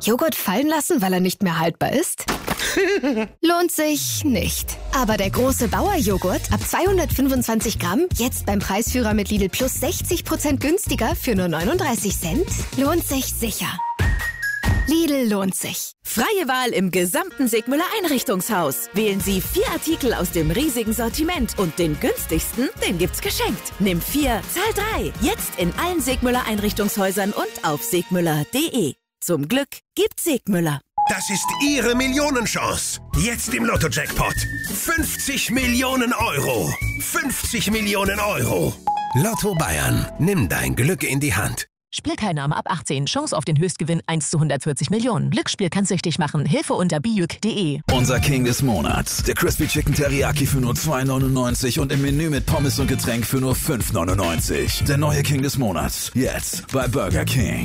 Joghurt fallen lassen, weil er nicht mehr haltbar ist? Lohnt sich nicht. Aber der große Bauer-Joghurt ab 225 Gramm, jetzt beim Preisführer mit Lidl Plus 60% günstiger für nur 39 Cent, lohnt sich sicher. Lidl lohnt sich. Freie Wahl im gesamten Segmüller Einrichtungshaus. Wählen Sie 4 Artikel aus dem riesigen Sortiment und den günstigsten, den gibt's geschenkt. Nimm 4, zahl 3. Jetzt in allen Segmüller Einrichtungshäusern und auf segmüller.de. Zum Glück gibt's Segmüller. Das ist Ihre Millionenchance. Jetzt im Lotto-Jackpot. 50 Millionen Euro. 50 Millionen Euro. Lotto Bayern. Nimm dein Glück in die Hand. Spielteilnahme ab 18. Chance auf den Höchstgewinn 1 zu 140 Millionen. Glücksspiel kann süchtig machen. Hilfe unter biuk.de. Unser King des Monats. Der Crispy Chicken Teriyaki für nur 2,99 und im Menü mit Pommes und Getränk für nur 5,99. Der neue King des Monats. Jetzt bei Burger King.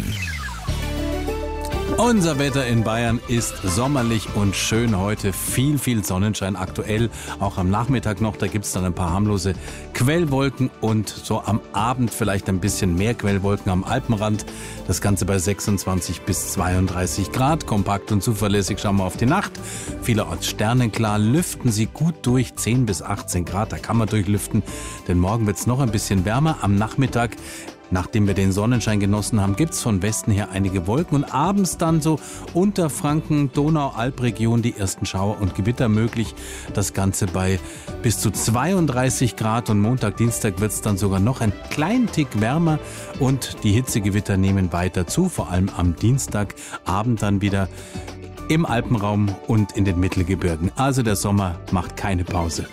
Unser Wetter in Bayern ist sommerlich und schön heute. Viel Sonnenschein aktuell. Auch am Nachmittag noch, da gibt's dann ein paar harmlose Quellwolken und so am Abend vielleicht ein bisschen mehr Quellwolken am Alpenrand. Das Ganze bei 26 bis 32 Grad. Kompakt und zuverlässig schauen wir auf die Nacht. Vielerorts sternenklar. Lüften Sie gut durch 10 bis 18 Grad. Da kann man durchlüften, denn morgen wird's noch ein bisschen wärmer. Am Nachmittag, nachdem wir den Sonnenschein genossen haben, gibt's von Westen her einige Wolken und abends dann so Unterfranken, Donau-Alp-Region die ersten Schauer und Gewitter möglich. Das Ganze bei bis zu 32 Grad und Montag, Dienstag wird's dann sogar noch ein kleinen Tick wärmer und die Hitzegewitter nehmen weiter zu, vor allem am Dienstagabend dann wieder im Alpenraum und in den Mittelgebirgen. Also der Sommer macht keine Pause.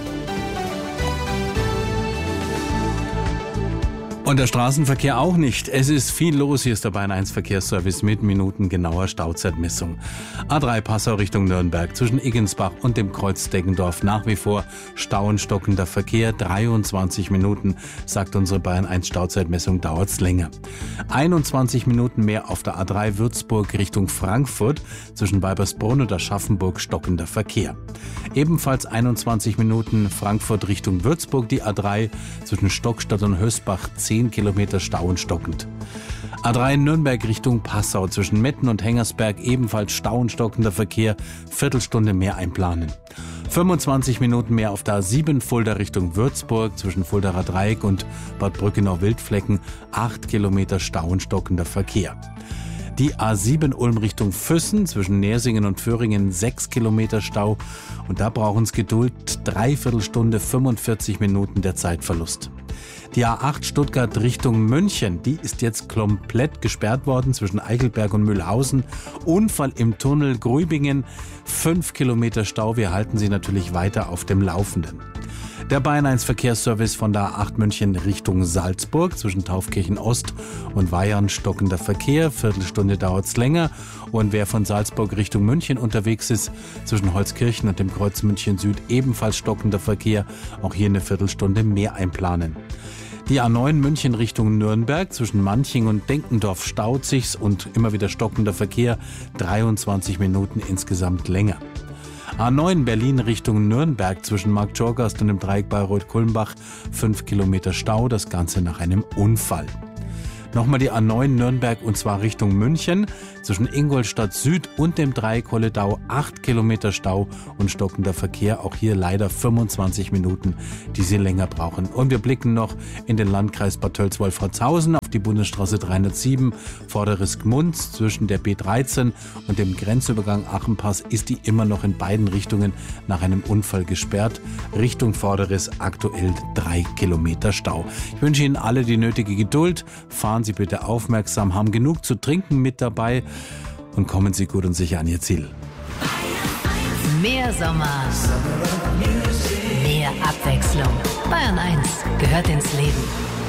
Und der Straßenverkehr auch nicht. Es ist viel los. Hier ist der Bayern 1 Verkehrsservice mit minutengenauer Stauzeitmessung. A3 Passau Richtung Nürnberg zwischen Iggensbach und dem Kreuz Deggendorf nach wie vor Stau und stockender Verkehr. 23 Minuten, sagt unsere Bayern 1 Stauzeitmessung, dauert's länger. 21 Minuten mehr auf der A3 Würzburg Richtung Frankfurt zwischen Weibersbrunn und Aschaffenburg stockender Verkehr. Ebenfalls 21 Minuten Frankfurt Richtung Würzburg die A3 zwischen Stockstadt und Hösbach 10 Kilometer Stau und stockend. A3 Nürnberg Richtung Passau zwischen Metten und Hengersberg ebenfalls Stau und stockender Verkehr, Viertelstunde mehr einplanen. 25 Minuten mehr auf der A7 Fulda Richtung Würzburg zwischen Fuldaer Dreieck und Bad Brückenau-Wildflecken, 8 Kilometer Stau und stockender Verkehr. Die A7 Ulm Richtung Füssen zwischen Nersingen und Föhringen 6 Kilometer Stau und da brauchen Sie Geduld, 3/4 Stunde, 45 Minuten der Zeitverlust. Die A8 Stuttgart Richtung München, die ist jetzt komplett gesperrt worden zwischen Eichelberg und Mühlhausen. Unfall im Tunnel Grübingen, 5 Kilometer Stau. Wir halten Sie natürlich weiter auf dem Laufenden. Der Bayern 1 Verkehrsservice von der A8 München Richtung Salzburg zwischen Taufkirchen Ost und Weihern stockender Verkehr. Viertelstunde dauert's länger. Und wer von Salzburg Richtung München unterwegs ist, zwischen Holzkirchen und dem Kreuz München Süd ebenfalls stockender Verkehr. Auch hier eine Viertelstunde mehr einplanen. Die A9 München Richtung Nürnberg zwischen Manching und Denkendorf staut sich's und immer wieder stockender Verkehr. 23 Minuten insgesamt länger. A9 Berlin Richtung Nürnberg zwischen Marktschorgast und dem Dreieck Bayreuth-Kulmbach 5 Kilometer Stau, das Ganze nach einem Unfall. Nochmal die A9 Nürnberg und zwar Richtung München zwischen Ingolstadt Süd und dem Dreieck Holledau 8 Kilometer Stau und stockender Verkehr. Auch hier leider 25 Minuten, die Sie länger brauchen. Und wir blicken noch in den Landkreis Bad Tölz-Wolfratshausen auf die Bundesstraße 307 Vorderes Gmund zwischen der B13 und dem Grenzübergang Achenpass ist die immer noch in beiden Richtungen nach einem Unfall gesperrt. Richtung Vorderes aktuell 3 Kilometer Stau. Ich wünsche Ihnen alle die nötige Geduld. Fahren Sie bitte aufmerksam, haben genug zu trinken mit dabei und kommen Sie gut und sicher an Ihr Ziel. Mehr Sommer, mehr Abwechslung. Bayern 1 gehört ins Leben.